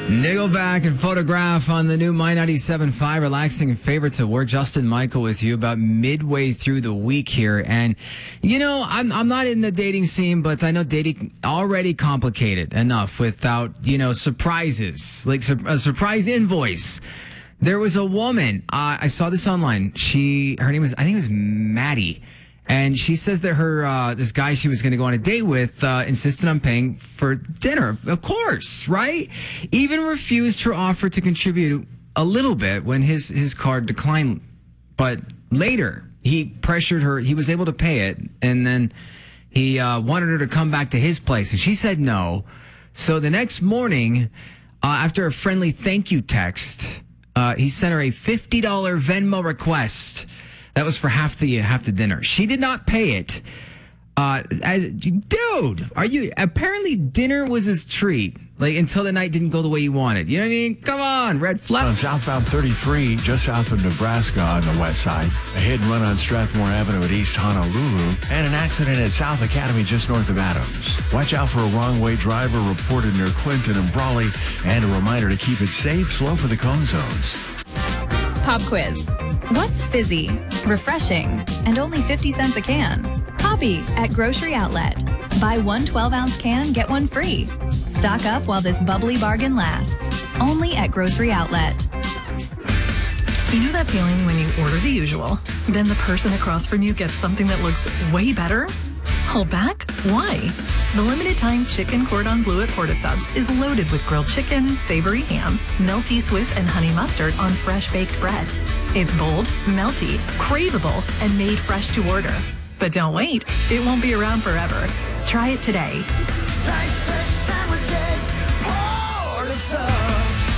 Nickelback and Photograph on the new My 97.5 Relaxing Favorites. We're Justin Michael with you about midway through the week here. And, you know, I'm not in the dating scene, but I know dating already complicated enough without, you know, surprises, like a surprise invoice. There was a woman, I saw this online. Her name was, I think it was Maddie. And she says that her, this guy she was going to go on a date with, insisted on paying for dinner. Of course, right? Even refused her offer to contribute a little bit when his card declined. But later, he pressured her. He was able to pay it. And then he, wanted her to come back to his place. And she said no. So the next morning, after a friendly thank you text, he sent her a $50 Venmo request. That was for half the dinner. She did not pay it. Dude, apparently dinner was his treat. Like, until the night didn't go the way you wanted. You know what I mean? Come on, red flag. On southbound 33, just south of Nebraska on the west side. A hit and run on Strathmore Avenue at East Honolulu. And an accident at South Academy just north of Adams. Watch out for a wrong-way driver reported near Clinton and Brawley. And a reminder to keep it safe, slow for the cone zones. Pop quiz. What's fizzy, refreshing, and only 50 cents a can? Hobby at Grocery Outlet. Buy one 12-ounce can, get one free. Stock up while this bubbly bargain lasts. Only at Grocery Outlet. You know that feeling when you order the usual, then the person across from you gets something that looks way better? Hold back? Why? The limited-time chicken cordon bleu at Port of Subs is loaded with grilled chicken, savory ham, melty Swiss and honey mustard on fresh-baked bread. It's bold, melty, craveable, and made fresh to order. But don't wait, it won't be around forever. Try it today. Sliced fish sandwiches, Port of Subs.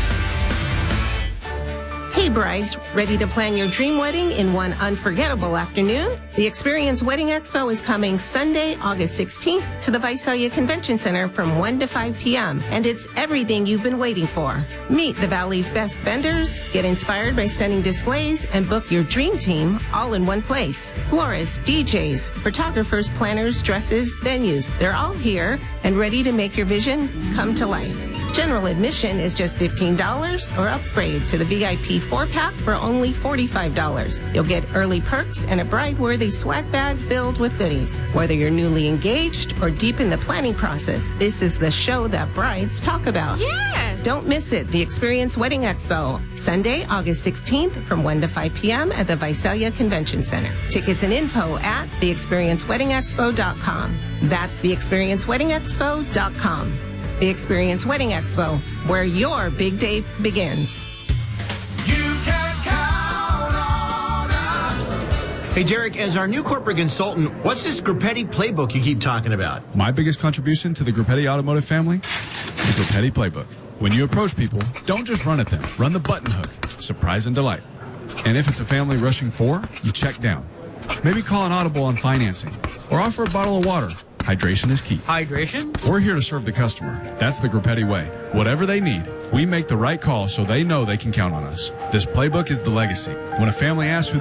Hey brides, ready to plan your dream wedding in one unforgettable afternoon? The Experience Wedding Expo is coming Sunday, August 16th to the Visalia Convention Center from 1 to 5 p.m. And it's everything you've been waiting for. Meet the Valley's best vendors, get inspired by stunning displays, and book your dream team all in one place. Florists, DJs, photographers, planners, dresses, venues, they're all here and ready to make your vision come to life. General admission is just $15 or upgrade to the VIP 4-pack for only $45. You'll get early perks and a bride-worthy swag bag filled with goodies. Whether you're newly engaged or deep in the planning process, this is the show that brides talk about. Yes! Don't miss it, the Experience Wedding Expo, Sunday, August 16th from 1 to 5 p.m. at the Visalia Convention Center. Tickets and info at theexperienceweddingexpo.com. That's theexperienceweddingexpo.com. The Experience Wedding Expo, where your big day begins. You can count on us. Hey, Derek, as our new corporate consultant, what's this Grupetti playbook you keep talking about? My biggest contribution to the Grupetti Automotive family? The Grupetti playbook. When you approach people, don't just run at them. Run the button hook. Surprise and delight. And if it's a family rushing for, you check down. Maybe call an audible on financing. Or offer a bottle of water. Hydration is key. Hydration? We're here to serve the customer. That's the Grupetti way. Whatever they need, we make the right call so they know they can count on us. This playbook is the legacy. When a family asks who